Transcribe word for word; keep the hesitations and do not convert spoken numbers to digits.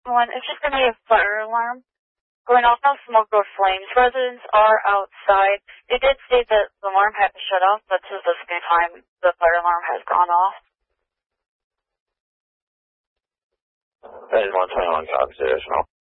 One, it's just going to be a fire alarm going off, no smoke or flames. Residents are outside. They did state that the alarm had to shut off, but since the same time, the fire alarm has gone off. That is one twenty-one, copy, additional.